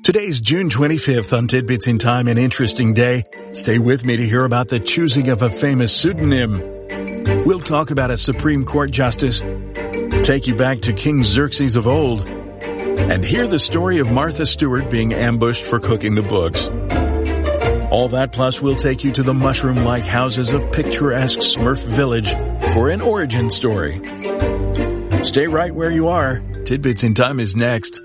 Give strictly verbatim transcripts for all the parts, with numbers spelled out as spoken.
Today's June twenty-fifth on Tidbits in Time, an interesting day. Stay with me to hear about the choosing of a famous pseudonym. We'll talk about a Supreme Court justice, take you back to King Xerxes of old, and hear the story of Martha Stewart being ambushed for cooking the books. All that plus we'll take you to the mushroom-like houses of picturesque Smurf Village for an origin story. Stay right where you are. Tidbits in Time is next.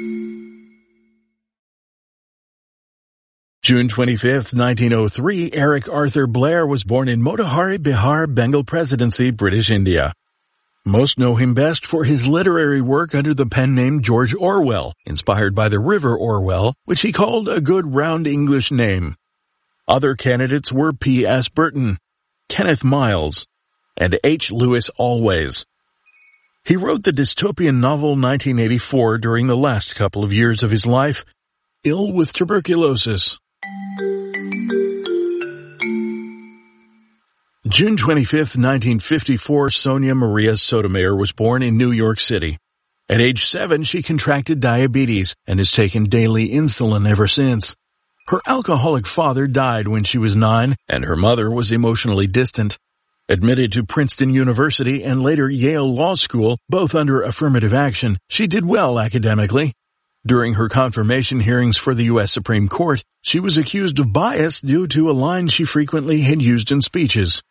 June twenty-fifth, nineteen oh three, Eric Arthur Blair was born in Motihari, Bihar, Bengal Presidency, British India. Most know him best for his literary work under the pen name George Orwell, inspired by the River Orwell, which he called a good round English name. Other candidates were P S Burton, Kenneth Miles, and H. Lewis Always. He wrote the dystopian novel nineteen eighty-four during the last couple of years of his life, ill with tuberculosis. June twenty-fifth, nineteen fifty-four, Sonia Maria Sotomayor was born in New York City. At age seven, she contracted diabetes and has taken daily insulin ever since. Her alcoholic father died when she was nine, and her mother was emotionally distant. Admitted to Princeton University and later Yale Law School, both under affirmative action, she did well academically. During her confirmation hearings for the U S Supreme Court, she was accused of bias due to a line she frequently had used in speeches.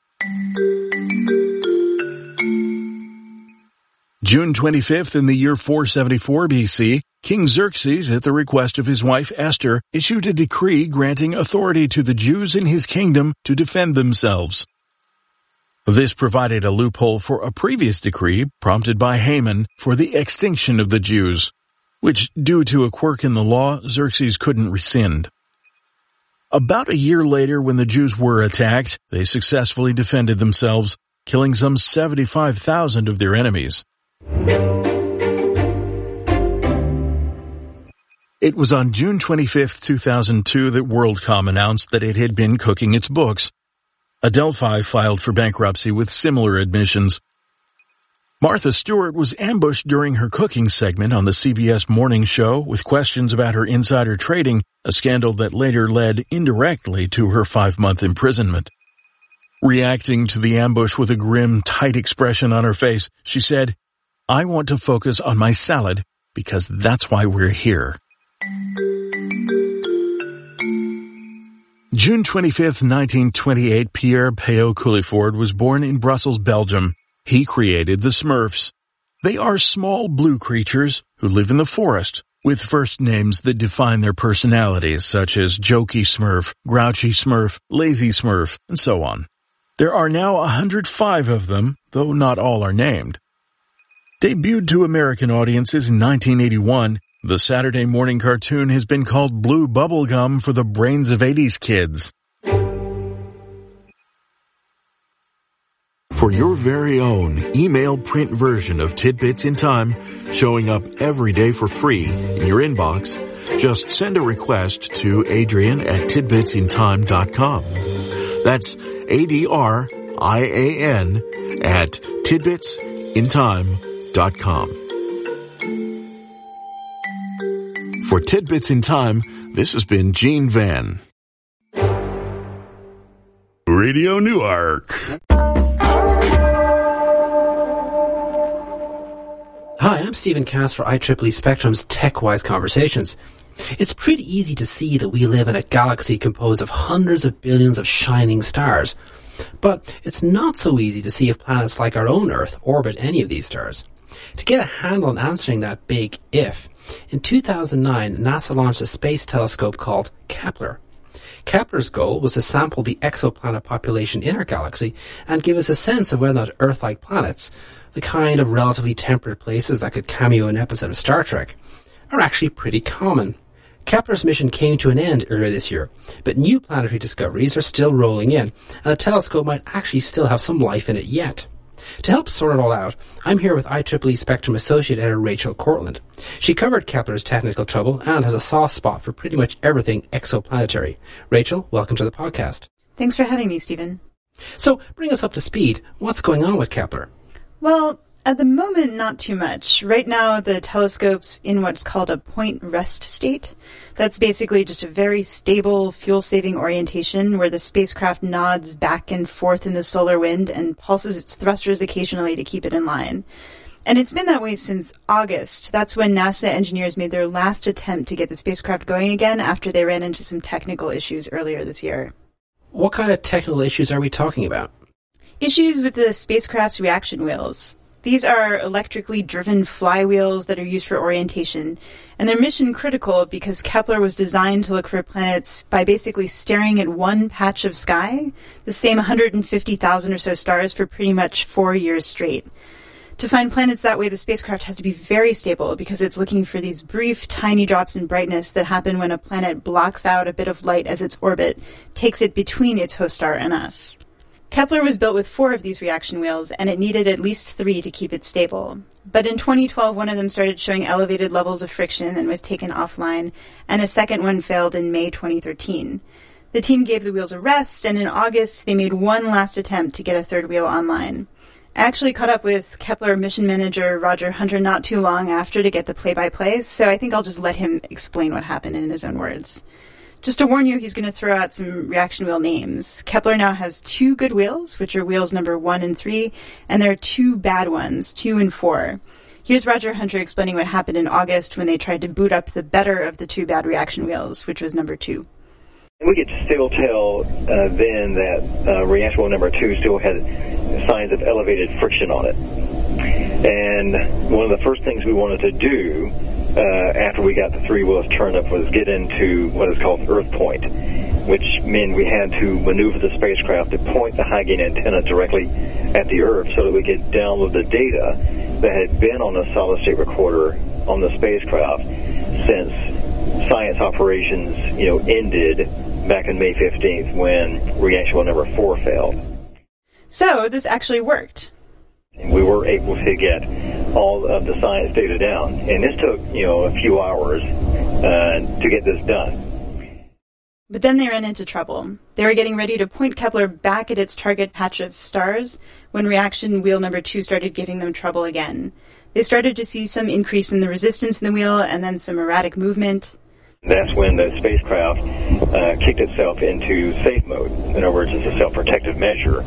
June twenty-fifth, in the year four seventy-four B C, King Xerxes, at the request of his wife Esther, issued a decree granting authority to the Jews in his kingdom to defend themselves. This provided a loophole for a previous decree, prompted by Haman, for the extinction of the Jews, which, due to a quirk in the law, Xerxes couldn't rescind. About a year later, when the Jews were attacked, they successfully defended themselves, killing some seventy-five thousand of their enemies. It was on June twenty-fifth, two thousand two that WorldCom announced that it had been cooking its books. Adelphi filed for bankruptcy with similar admissions. Martha Stewart was ambushed during her cooking segment on the C B S Morning Show with questions about her insider trading, a scandal that later led indirectly to her five-month imprisonment. Reacting to the ambush with a grim, tight expression on her face, she said, "I want to focus on my salad because that's why we're here." June twenty-fifth, nineteen twenty-eight, Pierre Péot Culliford was born in Brussels, Belgium. He created the Smurfs. They are small blue creatures who live in the forest, with first names that define their personalities, such as Jokey Smurf, Grouchy Smurf, Lazy Smurf, and so on. There are now one hundred five of them, though not all are named. Debuted to American audiences in nineteen eighty-one, the Saturday morning cartoon has been called Blue Bubblegum for the brains of eighties kids. For your very own email print version of Tidbits in Time, showing up every day for free in your inbox, just send a request to Adrian at tidbits in time dot com. That's A D R I A N at tidbits in time dot com. For Tidbits in Time, this has been Gene Van. Radio Newark. Hi, I'm Stephen Cass for I triple E Spectrum's TechWise Conversations. It's pretty easy to see that we live in a galaxy composed of hundreds of billions of shining stars. But it's not so easy to see if planets like our own Earth orbit any of these stars. To get a handle on answering that big if, in two thousand nine, NASA launched a space telescope called Kepler. Kepler's goal was to sample the exoplanet population in our galaxy and give us a sense of whether or not Earth-like planets, the kind of relatively temperate places that could cameo in an episode of Star Trek, are actually pretty common. Kepler's mission came to an end earlier this year, but new planetary discoveries are still rolling in, and the telescope might actually still have some life in it yet. To help sort it all out, I'm here with I triple E Spectrum Associate Editor Rachel Cortland. She covered Kepler's technical trouble and has a soft spot for pretty much everything exoplanetary. Rachel, welcome to the podcast. Thanks for having me, Stephen. So, bring us up to speed. What's going on with Kepler? Well, At the moment, not too much. Right now, the telescope's in what's called a point rest state. That's basically just a very stable, fuel-saving orientation where the spacecraft nods back and forth in the solar wind and pulses its thrusters occasionally to keep it in line. And it's been that way since August. That's when NASA engineers made their last attempt to get the spacecraft going again after they ran into some technical issues earlier this year. What kind of technical issues are we talking about? Issues with the spacecraft's reaction wheels. These are electrically driven flywheels that are used for orientation, and they're mission critical because Kepler was designed to look for planets by basically staring at one patch of sky, the same one hundred fifty thousand or so stars for pretty much four years straight. To find planets that way, the spacecraft has to be very stable because it's looking for these brief, tiny drops in brightness that happen when a planet blocks out a bit of light as its orbit takes it between its host star and us. Kepler was built with four of these reaction wheels, and it needed at least three to keep it stable. But in twenty twelve, one of them started showing elevated levels of friction and was taken offline, and a second one failed in May twenty thirteen. The team gave the wheels a rest, and in August, they made one last attempt to get a third wheel online. I actually caught up with Kepler mission manager Roger Hunter not too long after to get the play-by-play, so I think I'll just let him explain what happened in his own words. Just to warn you, he's going to throw out some reaction wheel names. Kepler now has two good wheels, which are wheels number one and three, and there are two bad ones, two and four. Here's Roger Hunter explaining what happened in August when they tried to boot up the better of the two bad reaction wheels, which was number two. We could still tell uh, then that uh, reaction wheel number two still had signs of elevated friction on it. And one of the first things we wanted to do uh, after we got the three wheels turned up was get into what is called Earth point, which meant we had to maneuver the spacecraft to point the high gain antenna directly at the Earth so that we could download the data that had been on a solid state recorder on the spacecraft since science operations, you know, ended back on May fifteenth when reaction wheel number four failed. So this actually worked. We were able to get all of the science data down, and this took, you know, a few hours uh, to get this done. But then they ran into trouble. They were getting ready to point Kepler back at its target patch of stars when reaction wheel number two started giving them trouble again. They started to see some increase in the resistance in the wheel and then some erratic movement. That's when the spacecraft uh, kicked itself into safe mode. In other words, it's a self-protective measure.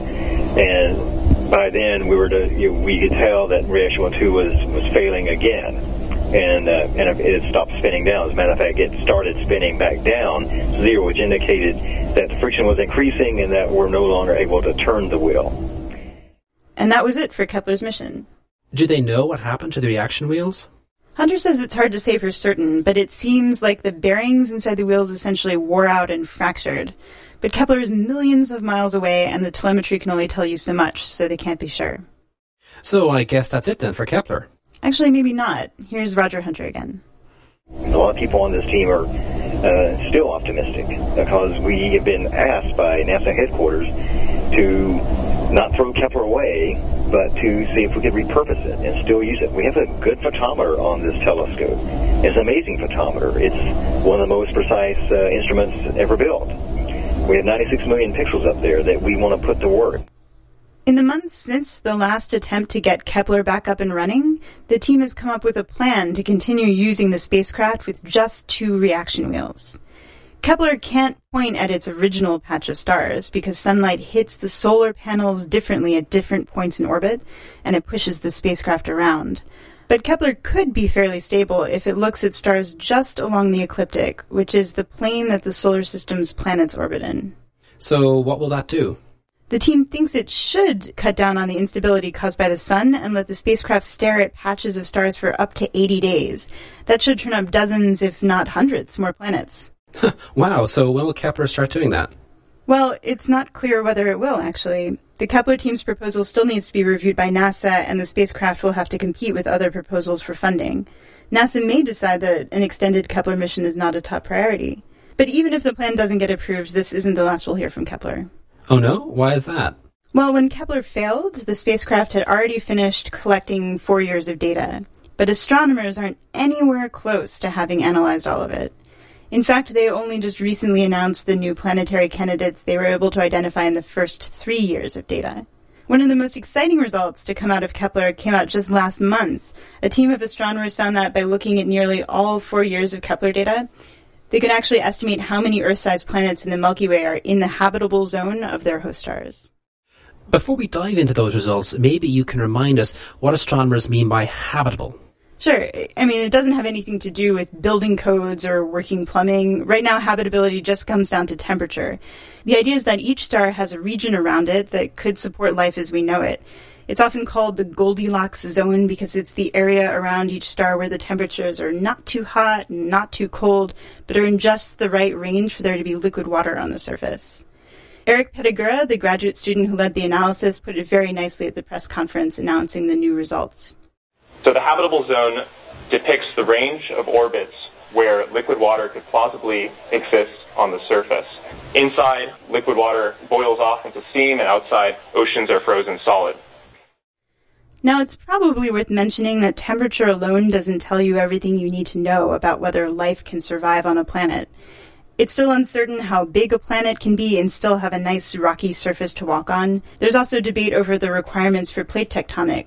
And by then, we were to, you know, we could tell that reaction wheel two was, was failing again. And, uh, and it stopped spinning down. As a matter of fact, it started spinning back down zero, which indicated that the friction was increasing and that we're no longer able to turn the wheel. And that was it for Kepler's mission. Do they know what happened to the reaction wheels? Hunter says it's hard to say for certain, but it seems like the bearings inside the wheels essentially wore out and fractured. But Kepler is millions of miles away, and the telemetry can only tell you so much, so they can't be sure. So I guess that's it then for Kepler. Actually, maybe not. Here's Roger Hunter again. A lot of people on this team are uh, still optimistic because we have been asked by NASA headquarters to not throw Kepler away, but to see if we could repurpose it and still use it. We have a good photometer on this telescope. It's an amazing photometer. It's one of the most precise uh, instruments ever built. We have ninety-six million pixels up there that we want to put to work. In the months since the last attempt to get Kepler back up and running, the team has come up with a plan to continue using the spacecraft with just two reaction wheels. Kepler can't point at its original patch of stars because sunlight hits the solar panels differently at different points in orbit, and it pushes the spacecraft around. But Kepler could be fairly stable if it looks at stars just along the ecliptic, which is the plane that the solar system's planets orbit in. So what will that do? The team thinks it should cut down on the instability caused by the sun and let the spacecraft stare at patches of stars for up to eighty days. That should turn up dozens, if not hundreds, more planets. Wow, so when will Kepler start doing that? Well, it's not clear whether it will, actually. The Kepler team's proposal still needs to be reviewed by NASA, and the spacecraft will have to compete with other proposals for funding. NASA may decide that an extended Kepler mission is not a top priority. But even if the plan doesn't get approved, this isn't the last we'll hear from Kepler. Oh no? Why is that? Well, when Kepler failed, the spacecraft had already finished collecting four years of data. But astronomers aren't anywhere close to having analyzed all of it. In fact, they only just recently announced the new planetary candidates they were able to identify in the first three years of data. One of the most exciting results to come out of Kepler came out just last month. A team of astronomers found that by looking at nearly all four years of Kepler data, they could actually estimate how many Earth-sized planets in the Milky Way are in the habitable zone of their host stars. Before we dive into those results, maybe you can remind us what astronomers mean by habitable. Sure. I mean, it doesn't have anything to do with building codes or working plumbing. Right now, habitability just comes down to temperature. The idea is that each star has a region around it that could support life as we know it. It's often called the Goldilocks zone because it's the area around each star where the temperatures are not too hot and not too cold, but are in just the right range for there to be liquid water on the surface. Eric Pettigura, the graduate student who led the analysis, put it very nicely at the press conference announcing the new results. So the habitable zone depicts the range of orbits where liquid water could plausibly exist on the surface. Inside, liquid water boils off into steam, and outside, oceans are frozen solid. Now, it's probably worth mentioning that temperature alone doesn't tell you everything you need to know about whether life can survive on a planet. It's still uncertain how big a planet can be and still have a nice rocky surface to walk on. There's also debate over the requirements for plate tectonics.